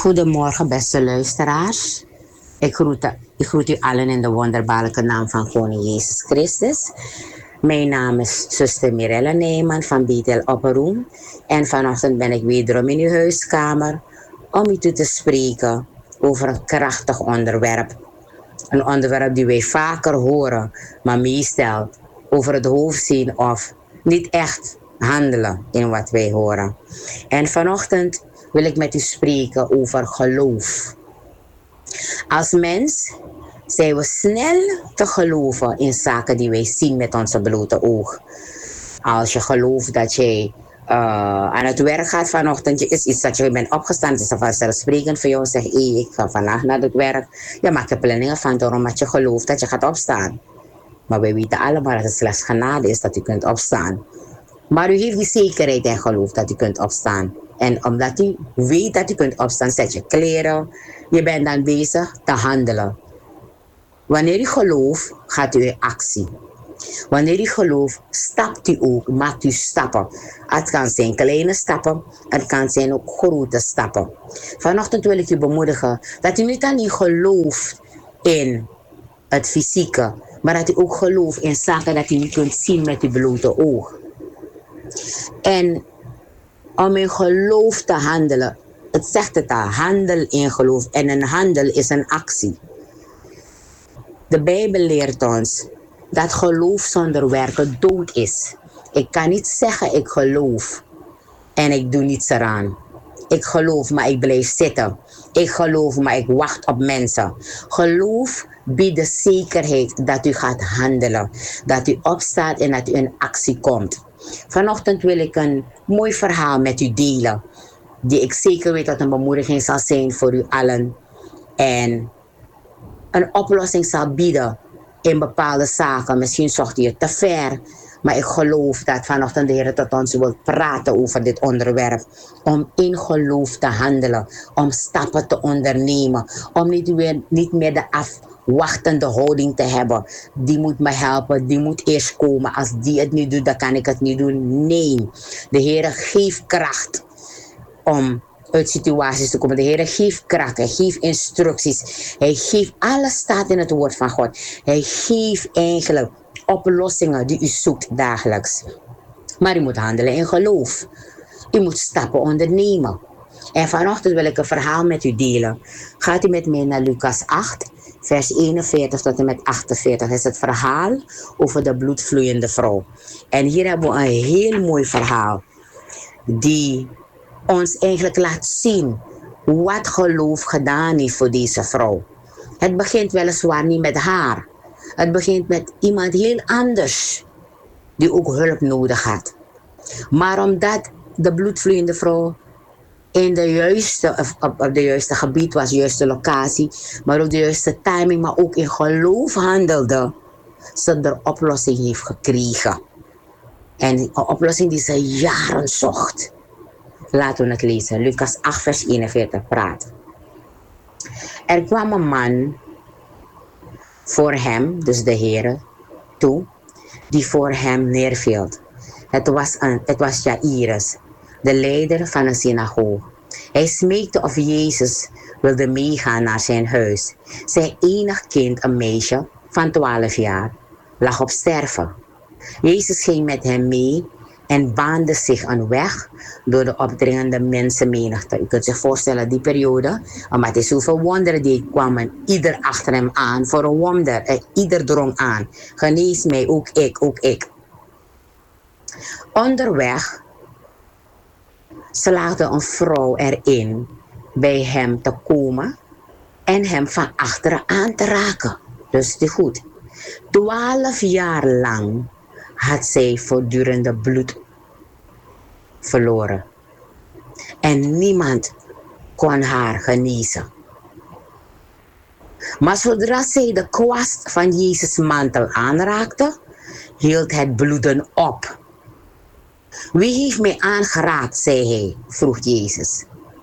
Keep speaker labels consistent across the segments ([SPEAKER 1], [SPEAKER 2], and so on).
[SPEAKER 1] Goedemorgen, beste luisteraars. Ik groet u allen in de wonderbaarlijke naam van Koning Jezus Christus. Mijn naam is zuster Mirella Neyman van Bethel Opperoen. En vanochtend ben ik wederom in uw huiskamer om u toe te spreken over een krachtig onderwerp. Een onderwerp die wij vaker horen, maar meestal over het hoofd zien of niet echt handelen in wat wij horen. En vanochtend wil ik met u spreken over geloof. Als mens zijn we snel te geloven in zaken die wij zien met onze blote oog. Als je gelooft dat jij aan het werk gaat vanochtend, is iets dat je bent opgestaan, het is vanzelfsprekend voor jou. Zeg, ik ga vandaag naar het werk. Je maakt er planningen van, daarom dat je gelooft dat je gaat opstaan. Maar wij weten allemaal dat het slechts genade is dat u kunt opstaan. Maar u heeft die zekerheid en geloof dat u kunt opstaan. En omdat u weet dat u kunt opstaan, zet je kleren. Je bent dan bezig te handelen. Wanneer u gelooft, gaat u in actie. Wanneer u gelooft, stapt u ook, maakt u stappen. Het kan zijn kleine stappen, het kan zijn ook grote stappen. Vanochtend wil ik u bemoedigen dat u niet alleen gelooft in het fysieke, maar dat u ook gelooft in zaken dat u niet kunt zien met uw blote oog. En om in geloof te handelen, het zegt het al, handel in geloof. En een handel is een actie. De Bijbel leert ons dat geloof zonder werken dood is. Ik kan niet zeggen ik geloof en ik doe niets eraan. Ik geloof, maar ik blijf zitten. Ik geloof, maar ik wacht op mensen. Geloof biedt de zekerheid dat u gaat handelen. Dat u opstaat en dat u in actie komt. Vanochtend wil ik een mooi verhaal met u delen. Die ik zeker weet dat een bemoediging zal zijn voor u allen. En een oplossing zal bieden in bepaalde zaken. Misschien zocht u het te ver. Maar ik geloof dat vanochtend de Heer tot ons wil praten over dit onderwerp. Om in geloof te handelen. Om stappen te ondernemen. Om niet meer de afwachtende houding te hebben. Die moet me helpen. Die moet eerst komen. Als die het niet doet, dan kan ik het niet doen. Nee. De Heer geeft kracht om uit situaties te komen. De Heer geeft kracht. Hij geeft instructies. Hij geeft, alles staat in het woord van God. Hij geeft eigenlijk oplossingen die u zoekt dagelijks. Maar u moet handelen in geloof. U moet stappen ondernemen. En vanochtend wil ik een verhaal met u delen. Gaat u met mij naar Lucas 8, vers 41 tot en met 48. Dat is het verhaal over de bloedvloeiende vrouw. En hier hebben we een heel mooi verhaal. Die ons eigenlijk laat zien wat geloof gedaan heeft voor deze vrouw. Het begint weliswaar niet met haar. Het begint met iemand heel anders die ook hulp nodig had. Maar omdat de bloedvloeiende vrouw in op de juiste gebied was, de juiste locatie, maar op de juiste timing, maar ook in geloof handelde, ze de oplossing heeft gekregen. En een oplossing die ze jaren zocht. Laten we het lezen. Lucas 8 vers 41 praat. Er kwam een man voor hem, dus de Heere, toe, die voor hem neerviel. Het was Jairus, de leider van een synagoge. Hij smeekte of Jezus wilde meegaan naar zijn huis. Zijn enig kind, een meisje van 12 jaar, lag op sterven. Jezus ging met hem mee en baande zich een weg door de opdringende mensenmenigte. U kunt zich voorstellen, die periode, omdat hij zoveel wonderen deed, kwamen ieder achter hem aan voor een wonder. En ieder drong aan. Genees mij, ook ik, ook ik. Onderweg slaagde een vrouw erin bij hem te komen en hem van achteren aan te raken. Dus goed. 12 jaar lang had zij voortdurende bloed verloren. En niemand kon haar genezen. Maar zodra zij de kwast van Jezus' mantel aanraakte, hield het bloeden op. Wie heeft mij aangeraakt, zei hij, vroeg Jezus.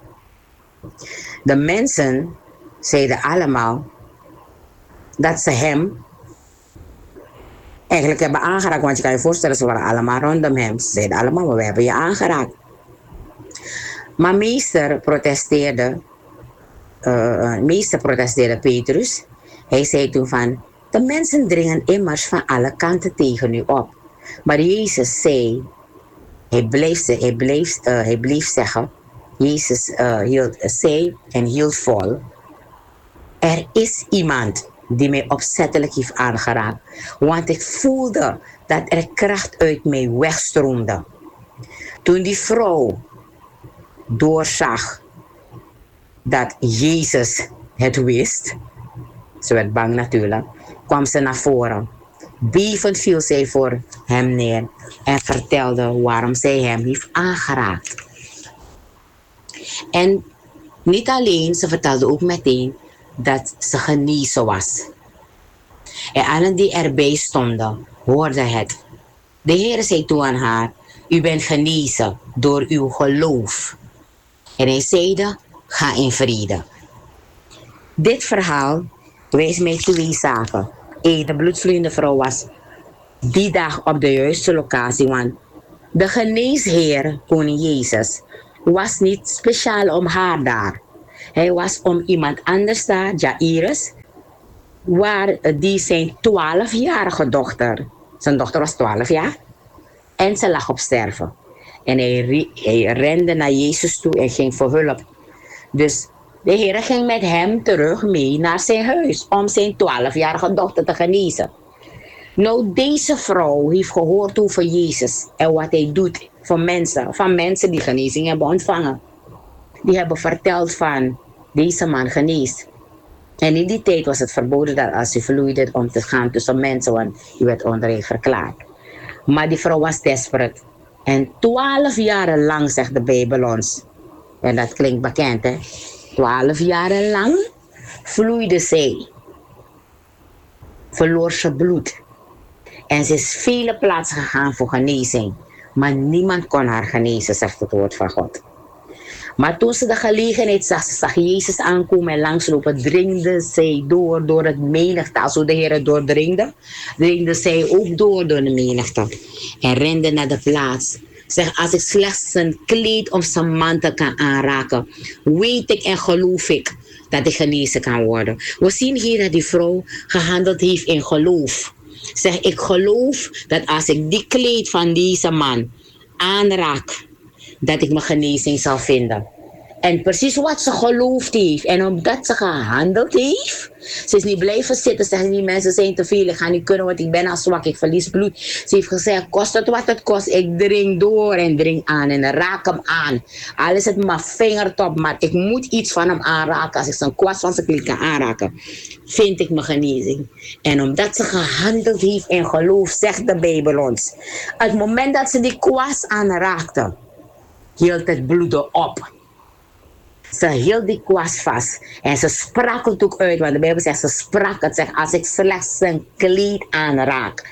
[SPEAKER 1] De mensen zeiden allemaal dat ze hem eigenlijk hebben aangeraakt. Want je kan je voorstellen, ze waren allemaal rondom hem. Ze zeiden allemaal, we hebben je aangeraakt. Maar meester protesteerde meester protesteerde Petrus. Hij zei toen van, de mensen dringen immers van alle kanten tegen u op. Maar Jezus zei, hij bleef zeggen, Jezus zei en hield vol, er is iemand die mij opzettelijk heeft aangeraakt, want ik voelde dat er kracht uit mij wegstroomde. Toen die vrouw doorzag dat Jezus het wist, ze werd bang natuurlijk, kwam ze naar voren. Bevend viel zij voor hem neer en vertelde waarom zij hem heeft aangeraakt. En niet alleen, ze vertelde ook meteen dat ze genezen was. En allen die erbij stonden, hoorden het. De Heer zei toen aan haar, u bent genezen door uw geloof. En hij zeide, ga in vrede. Dit verhaal wijst mij twee zaken. Eén, de bloedvloeiende vrouw was die dag op de juiste locatie, want de geneesheer, koning Jezus, was niet speciaal om haar daar. Hij was om iemand anders daar, Jairus, waar die zijn 12-jarige dochter, zijn dochter was 12 jaar, en ze lag op sterven. En hij rende naar Jezus toe en ging voor hulp. Dus de Heer ging met hem terug mee naar zijn huis om zijn 12-jarige dochter te genezen. Nou, deze vrouw heeft gehoord over Jezus en wat hij doet voor mensen, van mensen die genezing hebben ontvangen. Die hebben verteld van deze man geneest. En in die tijd was het verboden dat als je vloeide om te gaan tussen mensen, want je werd onrein verklaard. Maar die vrouw was desperate. En 12 jaren lang, zegt de Bijbel ons, en dat klinkt bekend hè, 12 jaren lang vloeide zij, verloor ze bloed. En ze is vele plaatsen gegaan voor genezing. Maar niemand kon haar genezen, zegt het woord van God. Maar toen ze de gelegenheid zag, ze zag Jezus aankomen en langslopen, dringde zij door het menigte. Als de Heer het doordringde, dringde zij ook door de menigte. En rende naar de plaats. Zeg, als ik slechts zijn kleed of zijn mantel kan aanraken, weet ik en geloof ik dat ik genezen kan worden. We zien hier dat die vrouw gehandeld heeft in geloof. Zeg, ik geloof dat als ik die kleed van deze man aanraak, dat ik mijn genezing zal vinden. En precies wat ze geloofd heeft. En omdat ze gehandeld heeft. Ze is niet blijven zitten. Zeggen die mensen zijn te veel. Ik ga niet kunnen, want ik ben al zwak. Ik verlies bloed. Ze heeft gezegd, kost het wat het kost. Ik dring door en dring aan. En raak hem aan. Al is het mijn vingertop. Maar ik moet iets van hem aanraken. Als ik zijn kwast van zijn klit kan aanraken, vind ik mijn genezing. En omdat ze gehandeld heeft in geloof, zegt de Bijbel ons. Het moment dat ze die kwast aanraakte, hield het bloeden op. Ze hield die kwast vast. En ze sprak het ook uit. Want de Bijbel zegt, ze sprak het. Zegt, als ik slechts zijn kleed aanraak.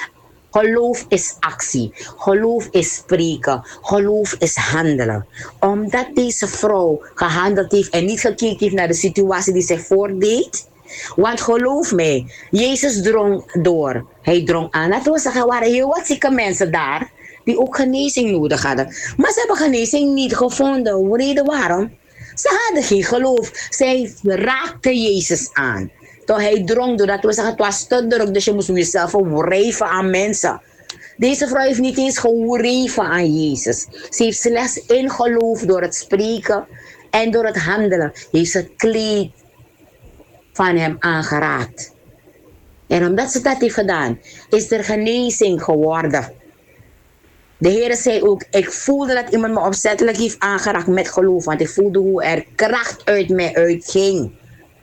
[SPEAKER 1] Geloof is actie. Geloof is spreken. Geloof is handelen. Omdat deze vrouw gehandeld heeft en niet gekeken heeft naar de situatie die zich voordeed. Want geloof mij, Jezus drong door. Hij drong aan. Dat wil zeggen, er waren heel wat zieke mensen daar die ook genezing nodig hadden. Maar ze hebben genezing niet gevonden. Reden waarom? Ze hadden geen geloof. Zij raakte Jezus aan. Toen hij drong door, dat we zeggen, het was te druk, dus je moest jezelf wrijven aan mensen. Deze vrouw heeft niet eens gewreven aan Jezus. Ze heeft slechts in geloof door het spreken en door het handelen. Heeft ze het kleed van hem aangeraakt. En omdat ze dat heeft gedaan, is er genezing geworden. De Heer zei ook, ik voelde dat iemand me opzettelijk heeft aangeraakt met geloof. Want ik voelde hoe er kracht uit mij uitging.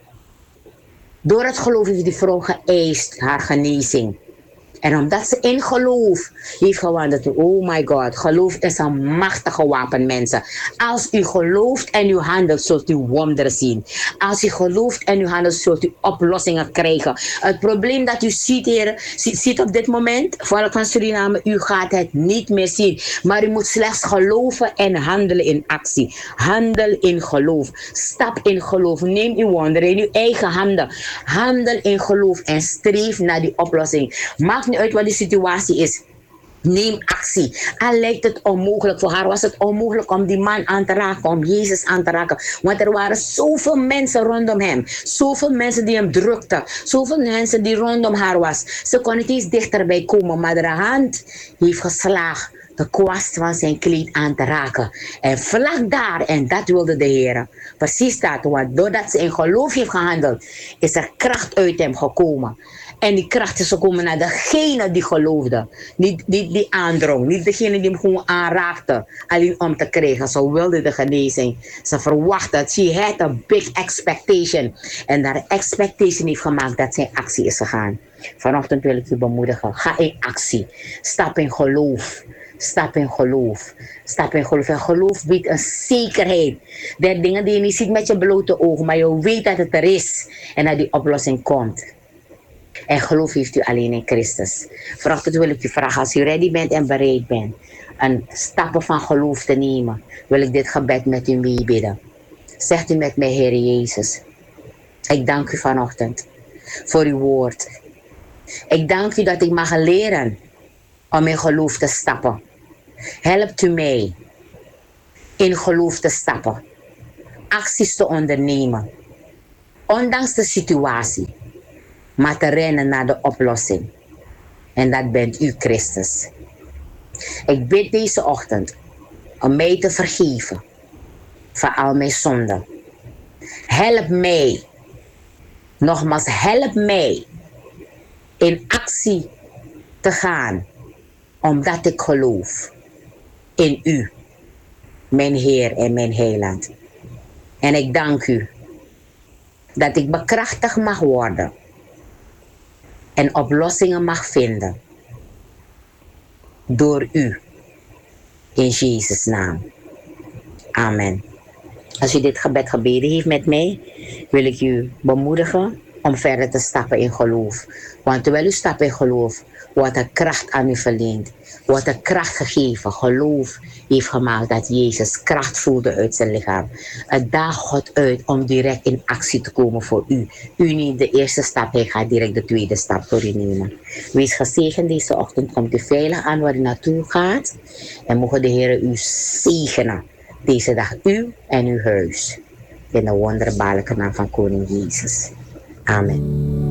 [SPEAKER 1] Door het geloof heeft die vrouw geëist haar genezing. En omdat ze in geloof heeft gewandeld. Oh my God, geloof is een machtige wapen, mensen. Als u gelooft en u handelt, zult u wonderen zien. Als u gelooft en u handelt, zult u oplossingen krijgen. Het probleem dat u ziet, heren, ziet op dit moment, volk van Suriname, u gaat het niet meer zien. Maar u moet slechts geloven en handelen in actie. Handel in geloof. Stap in geloof. Neem uw wonderen in uw eigen handen. Handel in geloof en streef naar die oplossing. Maakt niet uit wat die situatie is. Neem actie. Al lijkt het onmogelijk, voor haar was het onmogelijk om die man aan te raken, om Jezus aan te raken. Want er waren zoveel mensen rondom hem. Zoveel mensen die hem drukten. Zoveel mensen die rondom haar was. Ze kon niet eens dichterbij komen, maar haar hand heeft geslagen de kwast van zijn kleed aan te raken. En vlak daar, en dat wilde de Heer. Precies dat, want doordat ze in geloof heeft gehandeld, is er kracht uit hem gekomen. En die kracht is gekomen naar degene die geloofde. Niet die aandrong. Niet degene die hem gewoon aanraakte. Alleen om te krijgen. Ze wilde de genezing. Ze verwachtte. She had a big expectation. En dat expectation heeft gemaakt dat ze in actie is gegaan. Vanochtend wil ik u bemoedigen. Ga in actie. Stap in geloof. Stap in geloof. Stap in geloof. En geloof biedt een zekerheid. Dat dingen die je niet ziet met je blote ogen. Maar je weet dat het er is. En dat die oplossing komt. En geloof heeft u alleen in Christus. Vanochtend wil ik u vragen, als u ready bent en bereid bent, een stappen van geloof te nemen, wil ik dit gebed met u meebidden. Zegt u met mij, Heer Jezus, ik dank u vanochtend voor uw woord. Ik dank u dat ik mag leren om in geloof te stappen. Helpt u mij in geloof te stappen. Acties te ondernemen. Ondanks de situatie. Maar te rennen naar de oplossing. En dat bent u, Christus. Ik bid deze ochtend om mij te vergeven voor al mijn zonden. Help mij. Nogmaals, help mij in actie te gaan. Omdat ik geloof in u, mijn Heer en mijn Heiland. En ik dank u dat ik bekrachtigd mag worden. En oplossingen mag vinden. Door u. In Jezus' naam. Amen. Als u dit gebed gebeden heeft met mij, wil ik u bemoedigen om verder te stappen in geloof. Want terwijl u stapt in geloof, wordt er kracht aan u verleend. Wordt er kracht gegeven. Geloof heeft gemaakt dat Jezus kracht voelde uit zijn lichaam. Het daagt God uit om direct in actie te komen voor u. U neemt de eerste stap, hij gaat direct de tweede stap voor u nemen. Wees gezegend deze ochtend, komt u veilig aan waar u naartoe gaat. En mogen de Heer u zegenen deze dag, u en uw huis. In de wonderbaarlijke naam van Koning Jezus. Amen.